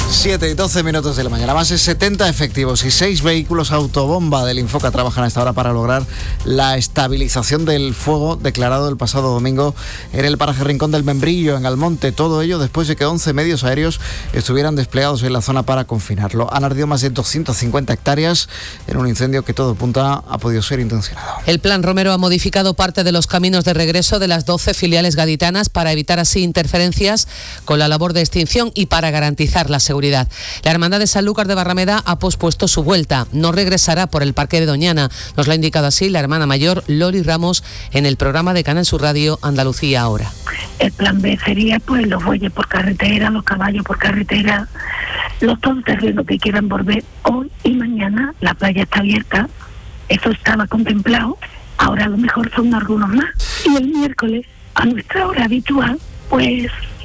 7 y 12 minutos de la mañana. Más de 70 efectivos y 6 vehículos autobomba del Infoca trabajan a esta hora para lograr la estabilización del fuego declarado el pasado domingo en el paraje Rincón del Membrillo, en Almonte. Todo ello después de que 11 medios aéreos estuvieran desplegados en la zona para confinarlo. Han ardido más de 250 hectáreas en un incendio que todo apunta ha podido ser intencionado. El Plan Romero ha modificado parte de los caminos de regreso de las 12 filiales gaditanas para evitar así interferencias con la labor de extinción y para garantizar la seguridad. La Hermandad de Sanlúcar de Barrameda ha pospuesto su vuelta. No regresará por el Parque de Doñana. Nos lo ha indicado así la hermana mayor Lori Ramos en el programa de Canal Sur Radio Andalucía Ahora. El plan B sería pues los bueyes por carretera, los caballos por carretera, los todoterrenos que quieran volver hoy y mañana. La playa está abierta, eso estaba contemplado, ahora a lo mejor son algunos más. Y el miércoles, a nuestra hora habitual, pues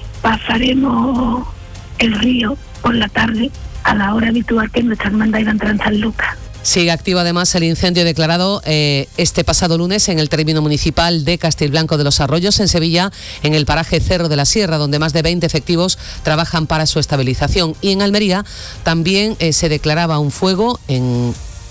pasaremos el río por la tarde a la hora habitual que nuestra hermandad iba a entrar en Sanlúcar. Sigue activo además el incendio declarado este pasado lunes en el término municipal de Castilblanco de los Arroyos, en Sevilla, en el paraje Cerro de la Sierra, donde más de 20 efectivos trabajan para su estabilización. Y en Almería también se declaraba un fuego en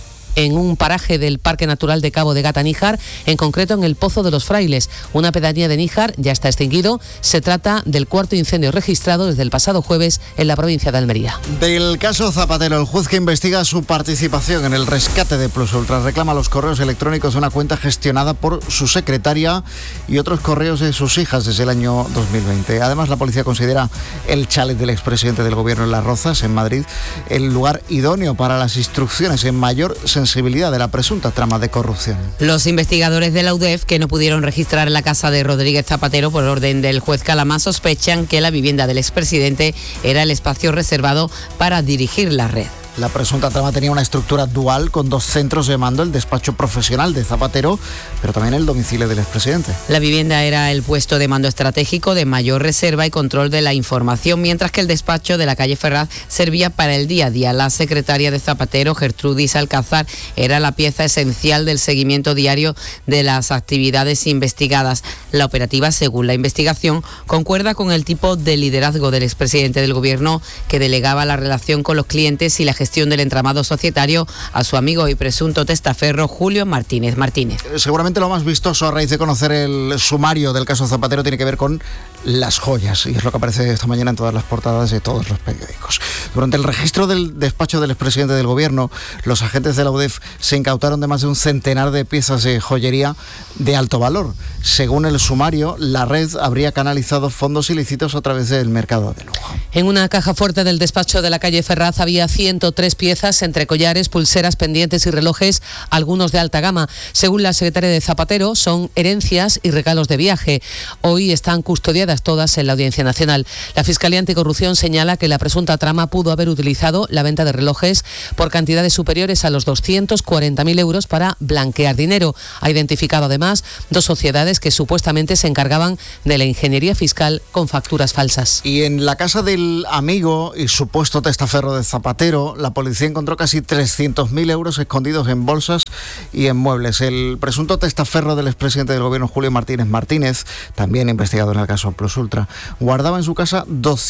un paraje del Parque Natural de Cabo de Gata-Níjar, en concreto en el Pozo de los Frailes, una pedanía de Níjar. Ya está extinguido. Se trata del cuarto incendio registrado desde el pasado jueves en la provincia de Almería. Del caso Zapatero, el juez que investiga su participación en el rescate de Plus Ultra reclama los correos electrónicos de una cuenta gestionada por su secretaria y otros correos de sus hijas desde el año 2020. Además, la policía considera el chalet del expresidente del gobierno en Las Rozas, en Madrid, el lugar idóneo para las instrucciones en mayor sensibilidad de la presunta trama de corrupción. Los investigadores de la UDEF, que no pudieron registrar la casa de Rodríguez Zapatero por orden del juez Calamá, sospechan que la vivienda del expresidente era el espacio reservado para dirigir la red. La presunta trama tenía una estructura dual con 2 centros de mando, el despacho profesional de Zapatero, pero también el domicilio del expresidente. La vivienda era el puesto de mando estratégico de mayor reserva y control de la información, mientras que el despacho de la calle Ferraz servía para el día a día. La secretaria de Zapatero, Gertrudis Alcázar, era la pieza esencial del seguimiento diario de las actividades investigadas. La operativa, según la investigación, concuerda con el tipo de liderazgo del expresidente del gobierno, que delegaba la relación con los clientes y la gestión del entramado societario a su amigo y presunto testaferro Julio Martínez Martínez. Seguramente lo más vistoso a raíz de conocer el sumario del caso Zapatero tiene que ver con las joyas, y es lo que aparece esta mañana en todas las portadas de todos los periódicos. Durante el registro del despacho del expresidente del gobierno, los agentes de la UDEF se incautaron de más de un centenar de piezas de joyería de alto valor. Según el sumario, la red habría canalizado fondos ilícitos a través del mercado de lujo. En una caja fuerte del despacho de la calle Ferraz había 103 piezas entre collares, pulseras, pendientes y relojes, algunos de alta gama. Según la secretaria de Zapatero, son herencias y regalos de viaje. Hoy están custodiadas todas en la Audiencia Nacional. La Fiscalía Anticorrupción señala que la presunta trama pudo haber utilizado la venta de relojes por cantidades superiores a los 240.000 euros para blanquear dinero. Ha identificado además 2 sociedades que supuestamente se encargaban de la ingeniería fiscal con facturas falsas. Y en la casa del amigo y supuesto testaferro de Zapatero, la policía encontró casi 300.000 euros escondidos en bolsas y en muebles. El presunto testaferro del expresidente del gobierno, Julio Martínez Martínez, también investigado en el caso Plus Ultra, guardaba en su casa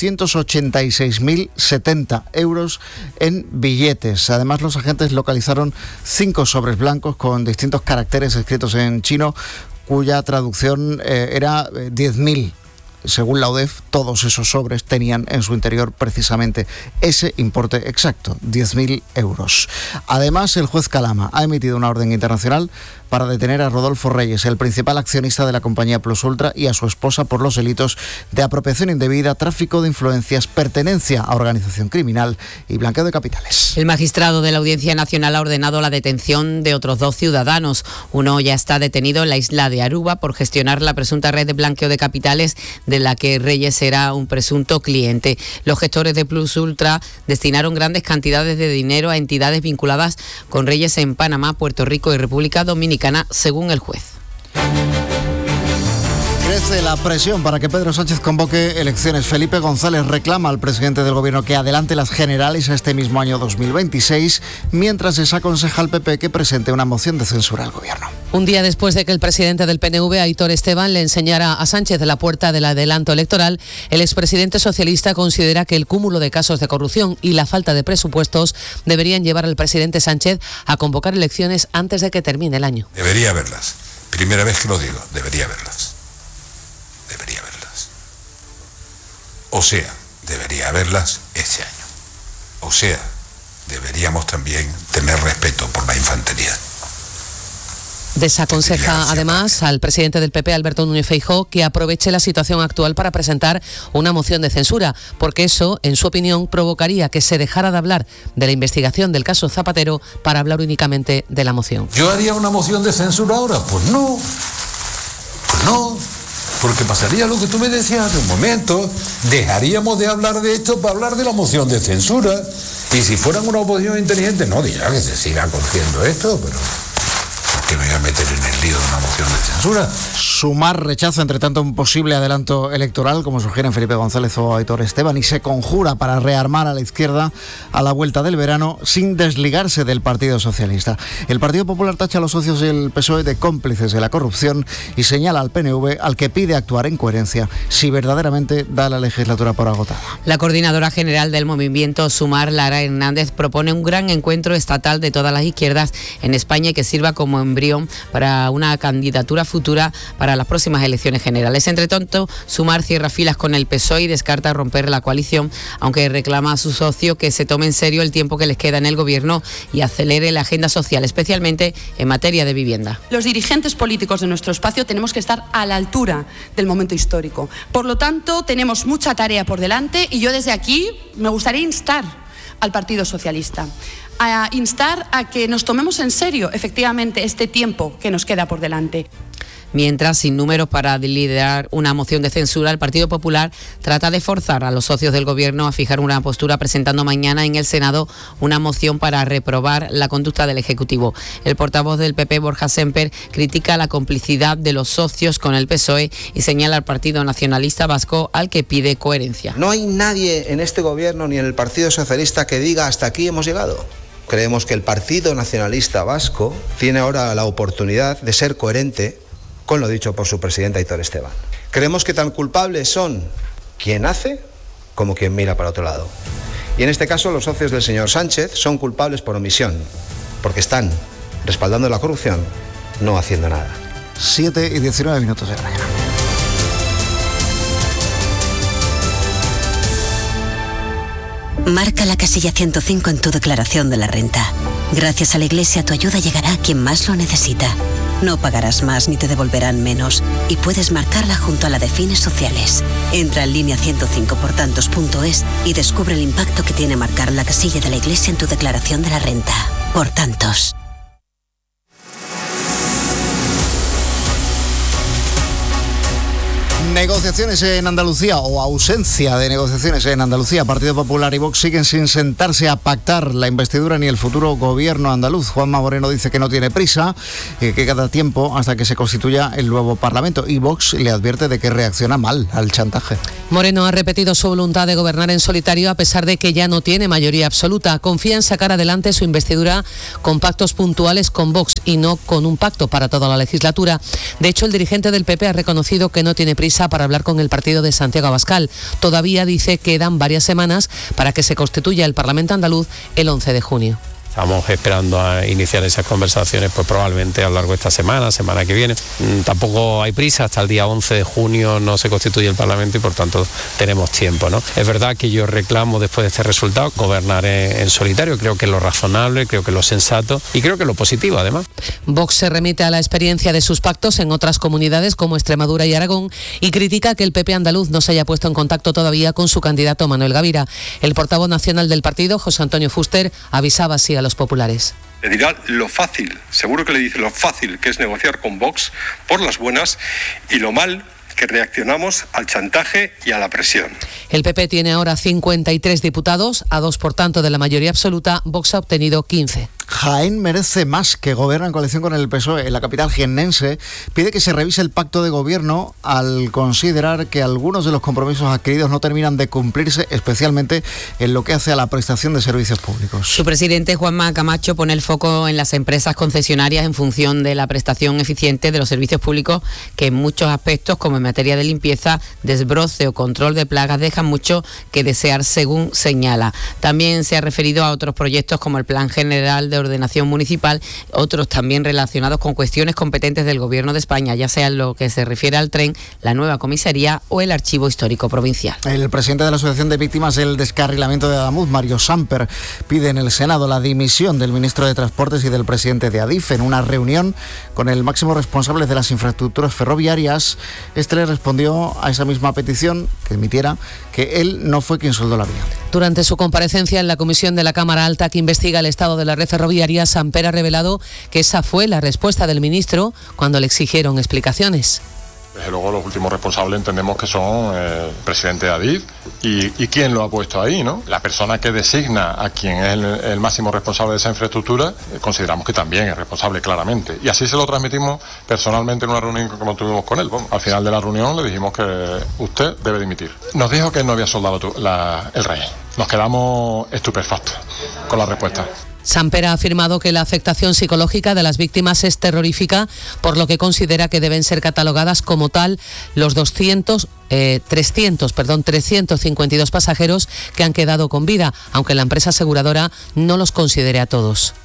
286.070 euros en billetes. Además, los agentes localizaron 5 sobres blancos con distintos caracteres escritos en chino, cuya traducción era 10.000. Según la UDEF, todos esos sobres tenían en su interior precisamente ese importe exacto, 10.000 euros. Además, el juez Calamá ha emitido una orden internacional para detener a Rodolfo Reyes, el principal accionista de la compañía Plus Ultra, y a su esposa por los delitos de apropiación indebida, tráfico de influencias, pertenencia a organización criminal y blanqueo de capitales. El magistrado de la Audiencia Nacional ha ordenado la detención de otros 2 ciudadanos. Uno ya está detenido en la isla de Aruba por gestionar la presunta red de blanqueo de capitales de la que Reyes era un presunto cliente. Los gestores de Plus Ultra destinaron grandes cantidades de dinero a entidades vinculadas con Reyes en Panamá, Puerto Rico y República Dominicana, según el juez. Crece la presión para que Pedro Sánchez convoque elecciones. Felipe González reclama al presidente del gobierno que adelante las generales a este mismo año 2026, mientras desaconseja al PP que presente una moción de censura al gobierno. Un día después de que el presidente del PNV, Aitor Esteban, le enseñara a Sánchez la puerta del adelanto electoral, el expresidente socialista considera que el cúmulo de casos de corrupción y la falta de presupuestos deberían llevar al presidente Sánchez a convocar elecciones antes de que termine el año. Debería haberlas. Primera vez que lo digo, debería haberlas. Debería haberlas. O sea, debería haberlas este año. O sea, deberíamos también tener respeto por la infantería. Desaconseja además al presidente del PP, Alberto Núñez Feijóo, que aproveche la situación actual para presentar una moción de censura, porque eso, en su opinión, provocaría que se dejara de hablar de la investigación del caso Zapatero para hablar únicamente de la moción. ¿Yo haría una moción de censura ahora? Pues no, porque pasaría lo que tú me decías hace un momento, dejaríamos de hablar de esto para hablar de la moción de censura, y si fueran una oposición inteligente, no dirá que se siga cogiendo esto, pero... que me voy a meter en el lío de una moción de censura. Sumar rechaza, entre tanto, un posible adelanto electoral, como sugieren Felipe González o Aitor Esteban, y se conjura para rearmar a la izquierda a la vuelta del verano sin desligarse del Partido Socialista. El Partido Popular tacha a los socios del PSOE de cómplices de la corrupción y señala al PNV, al que pide actuar en coherencia si verdaderamente da la legislatura por agotada. La coordinadora general del movimiento Sumar, Lara Hernández, propone un gran encuentro estatal de todas las izquierdas en España que sirva como embrión para una candidatura futura para las próximas elecciones generales. Entre tanto, Sumar cierra filas con el PSOE y descarta romper la coalición, aunque reclama a su socio que se tome en serio el tiempo que les queda en el gobierno y acelere la agenda social, especialmente en materia de vivienda. Los dirigentes políticos de nuestro espacio tenemos que estar a la altura del momento histórico. Por lo tanto, tenemos mucha tarea por delante y yo desde aquí me gustaría instar al Partido Socialista a instar a que nos tomemos en serio, efectivamente, este tiempo que nos queda por delante. Mientras, sin números para liderar una moción de censura, el Partido Popular trata de forzar a los socios del Gobierno a fijar una postura, presentando mañana en el Senado una moción para reprobar la conducta del Ejecutivo. El portavoz del PP, Borja Semper, critica la complicidad de los socios con el PSOE y señala al Partido Nacionalista Vasco, al que pide coherencia. No hay nadie en este Gobierno ni en el Partido Socialista que diga hasta aquí hemos llegado. Creemos que el Partido Nacionalista Vasco tiene ahora la oportunidad de ser coherente con lo dicho por su presidente Aitor Esteban. Creemos que tan culpables son quien hace como quien mira para otro lado. Y en este caso los socios del señor Sánchez son culpables por omisión, porque están respaldando la corrupción, no haciendo nada. 7:19 de la mañana. Marca la casilla 105 en tu declaración de la renta. Gracias a la Iglesia, tu ayuda llegará a quien más lo necesita. No pagarás más ni te devolverán menos y puedes marcarla junto a la de fines sociales. Entra en línea 105portantos.es y descubre el impacto que tiene marcar la casilla de la Iglesia en tu declaración de la renta. Por tantos. Negociaciones en Andalucía o ausencia de negociaciones en Andalucía. Partido Popular y Vox siguen sin sentarse a pactar la investidura ni el futuro gobierno andaluz. Juanma Moreno dice que no tiene prisa, que queda tiempo hasta que se constituya el nuevo Parlamento. Y Vox le advierte de que reacciona mal al chantaje. Moreno ha repetido su voluntad de gobernar en solitario a pesar de que ya no tiene mayoría absoluta. Confía en sacar adelante su investidura con pactos puntuales con Vox y no con un pacto para toda la legislatura. De hecho, el dirigente del PP ha reconocido que no tiene prisa para hablar con el partido de Santiago Abascal. Todavía dice que quedan varias semanas para que se constituya el Parlamento andaluz el 11 de junio. Estamos esperando a iniciar esas conversaciones, pues probablemente a lo largo de esta semana que viene. Tampoco hay prisa, hasta el día 11 de junio no se constituye el Parlamento y por tanto tenemos tiempo, ¿no? Es verdad que yo reclamo después de este resultado gobernar en solitario, creo que es lo razonable, creo que es lo sensato y creo que es lo positivo además. Vox se remite a la experiencia de sus pactos en otras comunidades como Extremadura y Aragón y critica que el PP andaluz no se haya puesto en contacto todavía con su candidato Manuel Gavira. El portavoz nacional del partido, José Antonio Fuster, avisaba así a los populares. Le dirá lo fácil, seguro que le dice lo fácil que es negociar con Vox por las buenas y lo mal que reaccionamos al chantaje y a la presión. El PP tiene ahora 53 diputados, a 2 por tanto de la mayoría absoluta. Vox ha obtenido 15. Jaén merece más, que gobierna en coalición con el PSOE. La capital jiennense pide que se revise el pacto de gobierno al considerar que algunos de los compromisos adquiridos no terminan de cumplirse, especialmente en lo que hace a la prestación de servicios públicos. Su presidente, Juanma Camacho, pone el foco en las empresas concesionarias en función de la prestación eficiente de los servicios públicos, que en muchos aspectos, como en materia de limpieza, desbroce o control de plagas, dejan mucho que desear, según señala. También se ha referido a otros proyectos como el Plan General de Ordenación Municipal, otros también relacionados con cuestiones competentes del Gobierno de España, ya sea en lo que se refiere al tren, la nueva comisaría o el Archivo Histórico Provincial. El presidente de la Asociación de Víctimas del Descarrilamiento de Adamuz, Mario Samper, pide en el Senado la dimisión del ministro de Transportes y del presidente de Adif. En una reunión con el máximo responsable de las infraestructuras ferroviarias, este le respondió a esa misma petición, que admitiera que él no fue quien soldó la vía. Durante su comparecencia en la comisión de la Cámara Alta que investiga el estado de la red ferroviaria, Samper ha revelado que esa fue la respuesta del ministro cuando le exigieron explicaciones. Desde luego los últimos responsables entendemos que son el presidente de Adif y quién lo ha puesto ahí, ¿no? La persona que designa a quien es el máximo responsable de esa infraestructura, consideramos que también es responsable claramente. Y así se lo transmitimos personalmente en una reunión como tuvimos con él. Bueno, al final de la reunión le dijimos que usted debe dimitir. Nos dijo que no había soldado el rey. Nos quedamos estupefactos con la respuesta. Samper ha afirmado que la afectación psicológica de las víctimas es terrorífica, por lo que considera que deben ser catalogadas como tal los 352 pasajeros que han quedado con vida, aunque la empresa aseguradora no los considere a todos.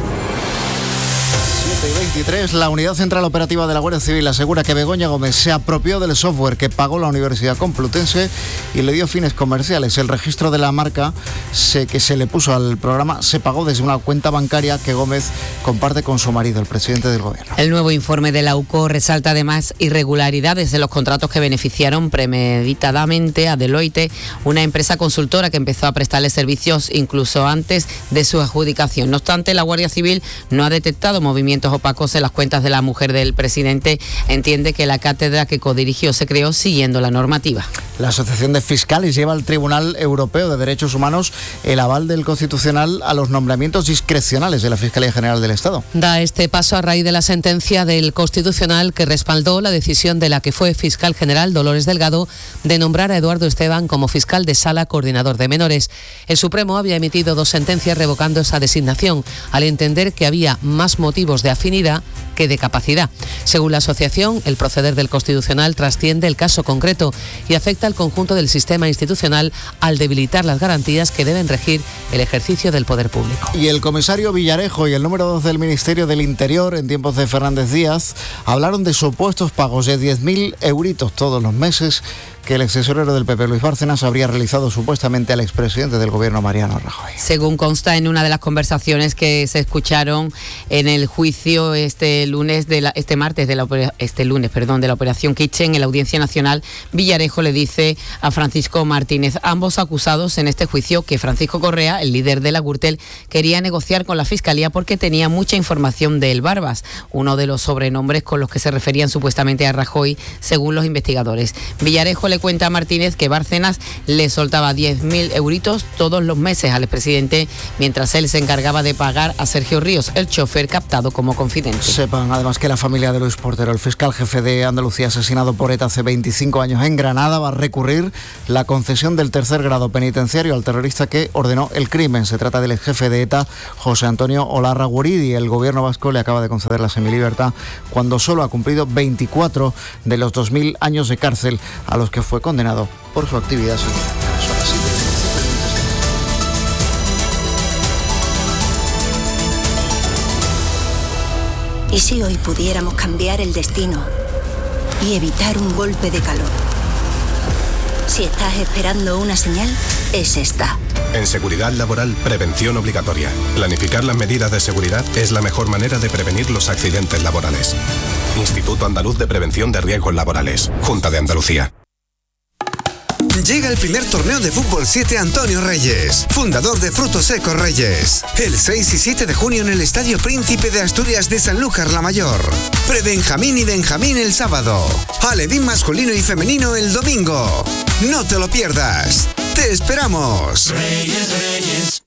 7:23, la Unidad Central Operativa de la Guardia Civil asegura que Begoña Gómez se apropió del software que pagó la Universidad Complutense y le dio fines comerciales. El registro de la marca que se le puso al programa se pagó desde una cuenta bancaria que Gómez comparte con su marido, el presidente del Gobierno. El nuevo informe de la UCO resalta además irregularidades en los contratos que beneficiaron premeditadamente a Deloitte, una empresa consultora que empezó a prestarle servicios incluso antes de su adjudicación. No obstante, la Guardia Civil no ha detectado movimientos opacos en las cuentas de la mujer del presidente. Entiende que la cátedra que codirigió se creó siguiendo la normativa. La Asociación de Fiscales lleva al Tribunal Europeo de Derechos Humanos el aval del Constitucional a los nombramientos discrecionales de la Fiscalía General del Estado. Da este paso a raíz de la sentencia del Constitucional que respaldó la decisión de la que fue fiscal general Dolores Delgado de nombrar a Eduardo Esteban como fiscal de sala coordinador de menores. El Supremo había emitido 2 sentencias revocando esa designación, al entender que había más motivos de afinidad que de capacidad. Según la asociación, el proceder del Constitucional trasciende el caso concreto y afecta al conjunto del sistema institucional al debilitar las garantías que deben regir el ejercicio del poder público. Y el comisario Villarejo y el número 2 del Ministerio del Interior en tiempos de Fernández Díaz hablaron de supuestos pagos de 10.000 euritos todos los meses que el extesorero del PP, Luis Bárcenas, habría realizado supuestamente al expresidente del Gobierno, Mariano Rajoy. Según consta en una de las conversaciones que se escucharon en el juicio este lunes de la operación Kitchen en la Audiencia Nacional, Villarejo le dice a Francisco Martínez, ambos acusados en este juicio, que Francisco Correa, el líder de la Gürtel, quería negociar con la Fiscalía porque tenía mucha información de El Barbas, uno de los sobrenombres con los que se referían supuestamente a Rajoy, según los investigadores. Villarejo le cuenta a Martínez que Bárcenas le soltaba 10.000 euritos todos los meses al expresidente, mientras él se encargaba de pagar a Sergio Ríos, el chofer captado como confidente. Sepan además que la familia de Luis Portero, el fiscal jefe de Andalucía asesinado por ETA hace 25 años en Granada, va a recurrir la concesión del 3er grado penitenciario al terrorista que ordenó el crimen. Se trata del ex jefe de ETA, José Antonio Olarra Guridi. El gobierno vasco le acaba de conceder la semilibertad cuando solo ha cumplido 24 de los 2.000 años de cárcel a los que fue condenado por su actividad social. ¿Y si hoy pudiéramos cambiar el destino y evitar un golpe de calor? Si estás esperando una señal, es esta. En seguridad laboral, prevención obligatoria. Planificar las medidas de seguridad es la mejor manera de prevenir los accidentes laborales. Instituto Andaluz de Prevención de Riesgos Laborales. Junta de Andalucía. Llega el primer torneo de Fútbol 7 Antonio Reyes, fundador de Frutos Secos Reyes. El 6 y 7 de junio en el Estadio Príncipe de Asturias de Sanlúcar la Mayor. Pre-Benjamín y Benjamín el sábado. Alevín masculino y femenino el domingo. No te lo pierdas. ¡Te esperamos! Reyes.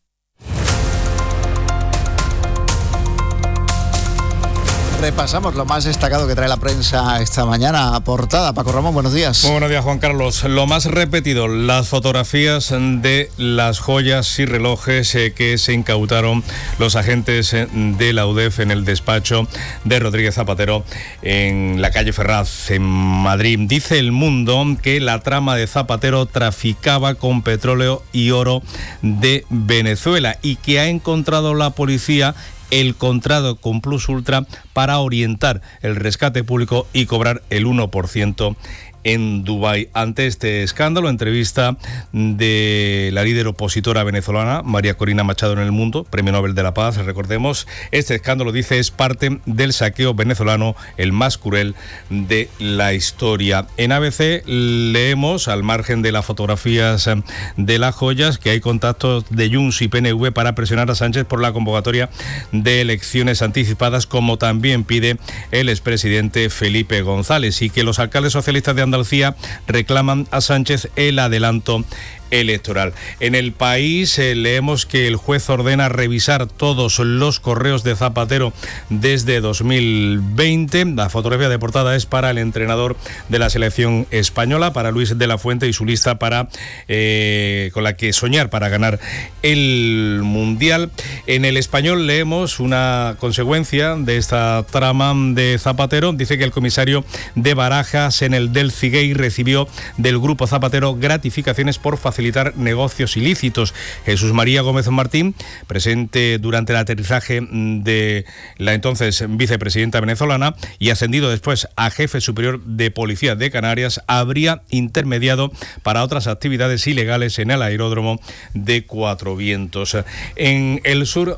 Repasamos lo más destacado que trae la prensa esta mañana. Portada, Paco Ramón, buenos días. Muy buenos días, Juan Carlos. Lo más repetido, las fotografías de las joyas y relojes que se incautaron los agentes de la UDEF en el despacho de Rodríguez Zapatero en la calle Ferraz, en Madrid. Dice El Mundo que la trama de Zapatero traficaba con petróleo y oro de Venezuela y que ha encontrado la policía el contrato con Plus Ultra para orientar el rescate público y cobrar el 1% en Dubái. Ante este escándalo, entrevista de la líder opositora venezolana, María Corina Machado, en El Mundo, Premio Nobel de la Paz, recordemos. Este escándalo, dice, es parte del saqueo venezolano, el más cruel de la historia. En ABC leemos, al margen de las fotografías de las joyas, que hay contactos de Junts y PNV para presionar a Sánchez por la convocatoria de elecciones anticipadas, como también pide el expresidente Felipe González, y que los alcaldes socialistas de Andalucía reclaman a Sánchez el adelanto electoral. En El País leemos que el juez ordena revisar todos los correos de Zapatero desde 2020. La fotografía de portada es para el entrenador de la selección española, para Luis de la Fuente, y su lista para con la que soñar para ganar el Mundial. En El Español leemos una consecuencia de esta trama de Zapatero. Dice que el comisario de Barajas en el del Ciguey recibió del grupo Zapatero gratificaciones por facilitar negocios ilícitos. Jesús María Gómez Martín, presente durante el aterrizaje de la entonces vicepresidenta venezolana y ascendido después a jefe superior de policía de Canarias, habría intermediado para otras actividades ilegales en el aeródromo de Cuatro Vientos. En el sur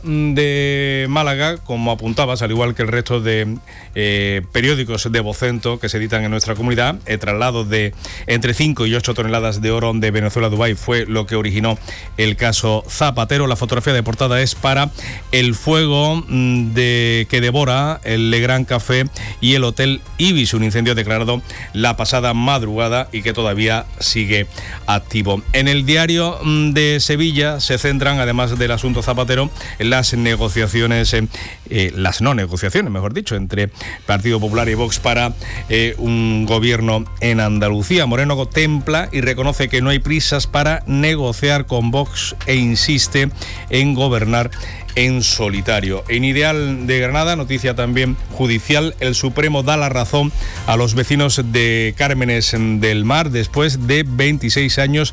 de Málaga, como apuntabas, al igual que el resto de periódicos de Vocento que se editan en nuestra comunidad, el traslado de entre 5 y 8 toneladas de oro de Venezuela a Dubái fue lo que originó el caso Zapatero. La fotografía de portada es para el fuego que devora el Legrand Café y el Hotel Ibis, un incendio declarado la pasada madrugada y que todavía sigue activo. En el Diario de Sevilla se centran, además del asunto Zapatero, en las negociaciones, las no negociaciones, mejor dicho, entre Partido Popular y Vox para un gobierno en Andalucía. Moreno contempla y reconoce que no hay prisas para negociar con Vox e insiste en gobernar en solitario. En Ideal de Granada, noticia también judicial, el Supremo da la razón a los vecinos de Cármenes del Mar después de 26 años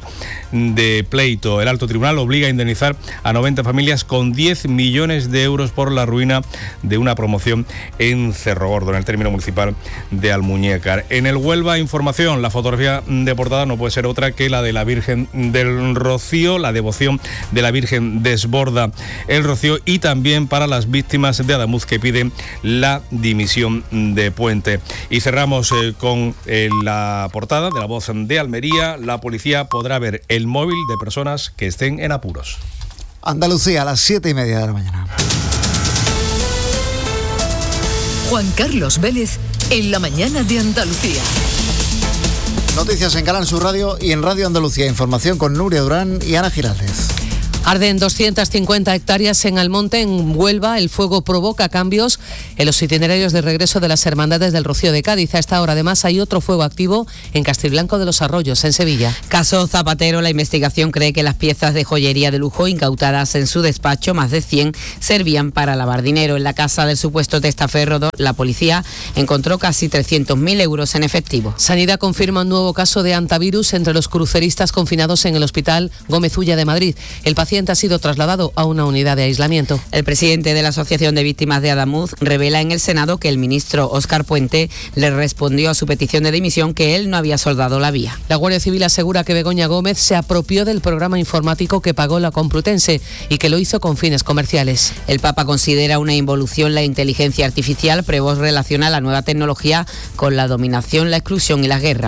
de pleito. El alto tribunal obliga a indemnizar a 90 familias con 10 millones de euros por la ruina de una promoción en Cerro Gordo, en el término municipal de Almuñécar. En el Huelva Información, la fotografía de portada no puede ser otra que la de la Virgen del Rocío. La devoción de la Virgen desborda el Rocío, y también para las víctimas de Adamuz, que piden la dimisión de Puente. Y cerramos con la portada de La Voz de Almería. La policía podrá ver el móvil de personas que estén en apuros. Andalucía, a las 7:30 de la mañana. Juan Carlos Vélez, en la mañana de Andalucía. Noticias en Canal Sur Radio y en Radio Andalucía. Información con Nuria Durán y Ana Giraldez. Arden 250 hectáreas en Almonte, en Huelva. El fuego provoca cambios en los itinerarios de regreso de las Hermandades del Rocío de Cádiz. A esta hora, además, hay otro fuego activo en Castrilblanco de los Arroyos, en Sevilla. Caso Zapatero, la investigación cree que las piezas de joyería de lujo incautadas en su despacho, más de 100, servían para lavar dinero. En la casa del supuesto testaferro, la policía encontró casi 300.000 euros en efectivo. Sanidad confirma un nuevo caso de antivirus entre los cruceristas confinados en el Hospital Gómez Ulla de Madrid. El paciente ha sido trasladado a una unidad de aislamiento. El presidente de la Asociación de Víctimas de Adamuz revela en el Senado que el ministro Óscar Puente le respondió a su petición de dimisión que él no había soldado la vía. La Guardia Civil asegura que Begoña Gómez se apropió del programa informático que pagó la Complutense y que lo hizo con fines comerciales. El Papa considera una involución la inteligencia artificial. Prevost relaciona la nueva tecnología con la dominación, la exclusión y la guerra.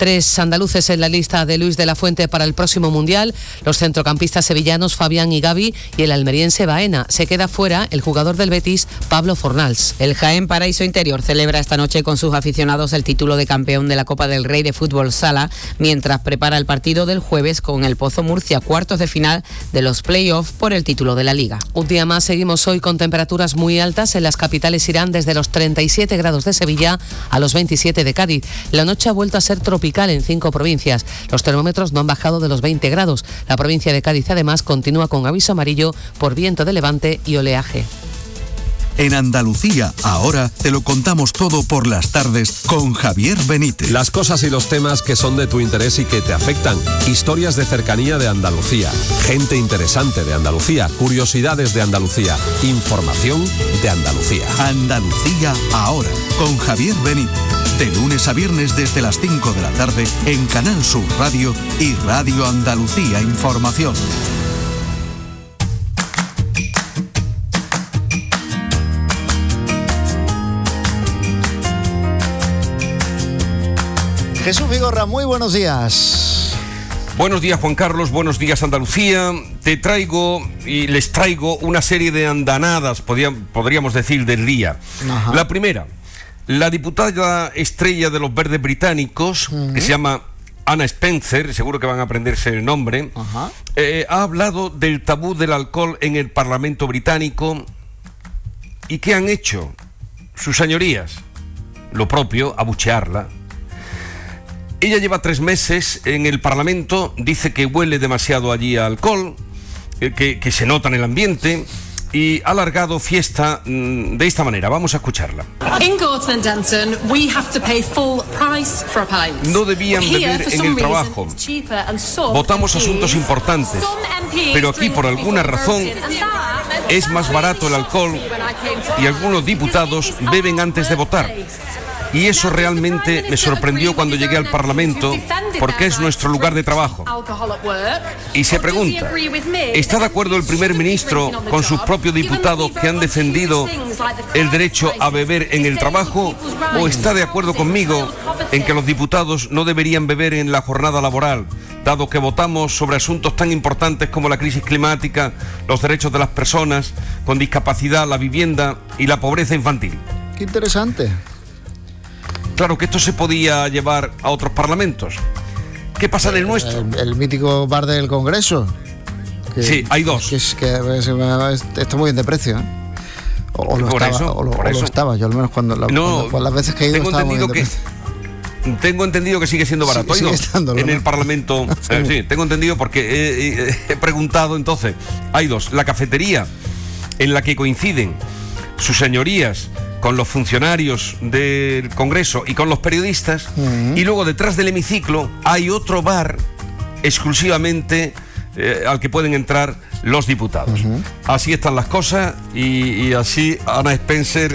3 andaluces en la lista de Luis de la Fuente para el próximo Mundial, los centrocampistas sevillanos Fabián y Gavi y el almeriense Baena. Se queda fuera el jugador del Betis, Pablo Fornals. El Jaén Paraíso Interior celebra esta noche con sus aficionados el título de campeón de la Copa del Rey de Fútbol Sala, mientras prepara el partido del jueves con el Pozo Murcia, cuartos de final de los play-off por el título de la Liga. Un día más seguimos hoy con temperaturas muy altas. En las capitales irán desde los 37 grados de Sevilla a los 27 de Cádiz. La noche ha vuelto a ser tropical en 5 provincias. Los termómetros no han bajado de los 20 grados. La provincia de Cádiz además continúa con aviso amarillo por viento de levante y oleaje. En Andalucía, ahora te lo contamos todo por las tardes con Javier Benítez. Las cosas y los temas que son de tu interés y que te afectan. Historias de cercanía de Andalucía. Gente interesante de Andalucía. Curiosidades de Andalucía. Información de Andalucía. Andalucía, ahora, con Javier Benítez. De lunes a viernes desde las 5 de la tarde en Canal Sur Radio y Radio Andalucía Información. Jesús Vigorra, muy buenos días. Buenos días, Juan Carlos, buenos días, Andalucía. Te traigo y les traigo una serie de andanadas, podríamos decir, del día. Ajá. La primera, la diputada estrella de los Verdes británicos, que se llama Anna Spencer, seguro que van a aprenderse el nombre, ha hablado del tabú del alcohol en el Parlamento británico. ¿Y qué han hecho sus señorías? Lo propio, abuchearla. Ella lleva 3 meses en el Parlamento, dice que huele demasiado allí a alcohol, que se nota en el ambiente, y ha alargado fiesta de esta manera. Vamos a escucharla. No debían beber en el trabajo. Votamos asuntos importantes, pero aquí por alguna razón es más barato el alcohol y algunos diputados beben antes de votar. Y eso realmente me sorprendió cuando llegué al Parlamento, porque es nuestro lugar de trabajo. Y se pregunta, ¿está de acuerdo el primer ministro con sus propios diputados que han defendido el derecho a beber en el trabajo? ¿O está de acuerdo conmigo en que los diputados no deberían beber en la jornada laboral, dado que votamos sobre asuntos tan importantes como la crisis climática, los derechos de las personas con discapacidad, la vivienda y la pobreza infantil? Qué interesante. Claro que esto se podía llevar a otros parlamentos. ¿Qué pasa en el nuestro? El mítico bar del Congreso. Sí, hay 2. Está muy bien de precio, ¿eh? O lo estaba, yo al menos cuando las veces que he ido estaba muy bien de precio. Tengo entendido que sigue siendo barato. Sigue estándolo, en el Parlamento. Sí, tengo entendido porque he preguntado entonces. Hay 2. La cafetería en la que coinciden sus señorías con los funcionarios del Congreso y con los periodistas, y luego detrás del hemiciclo hay otro bar exclusivamente al que pueden entrar los diputados. Así están las cosas y así Anna Spencer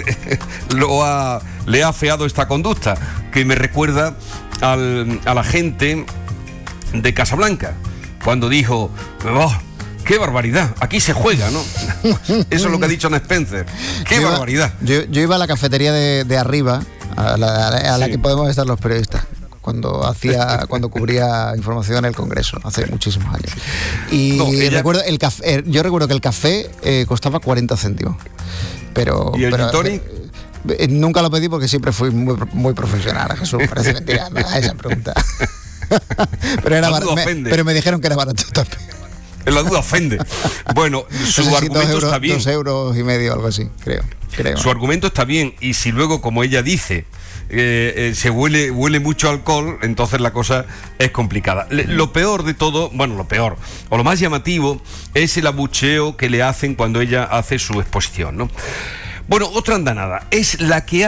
le ha afeado esta conducta, que me recuerda a la gente de Casablanca, cuando dijo: ¡qué barbaridad! Aquí se juega, ¿no? Eso es lo que ha dicho Anna Spencer. ¡Qué barbaridad! Yo iba a la cafetería de arriba, a la que podemos estar los periodistas, cuando cubría información en el Congreso, hace muchísimos años. Y recuerdo yo recuerdo que el café costaba 40 céntimos. ¿Y el gin tonic? Nunca lo pedí porque siempre fui muy, muy profesional. Jesús, parece mentira a esa pregunta. Pero era barato, pero me dijeron que era barato también. La duda ofende. Bueno, su argumento está bien. 2,5 euros, algo así, creo. Su argumento está bien, y si luego, como ella dice, se huele mucho alcohol, entonces la cosa es complicada. Lo peor de todo, o lo más llamativo, es el abucheo que le hacen cuando ella hace su exposición, ¿no? Bueno, otra andanada es la que